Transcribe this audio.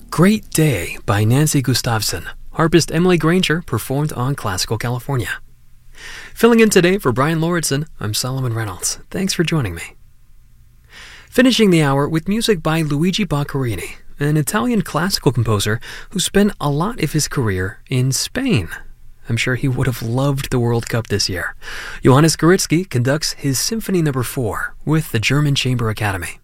Great Day by Nancy Gustafson. Harpist Emily Granger performed on Classical California. Filling in today for Brian Lauritsen, I'm Solomon Reynolds. Thanks for joining me. Finishing the hour with music by Luigi Boccherini, an Italian classical composer who spent a lot of his career in Spain. I'm sure he would have loved the World Cup this year. Johannes Gorizki conducts his Symphony No. 4 with the German Chamber Academy.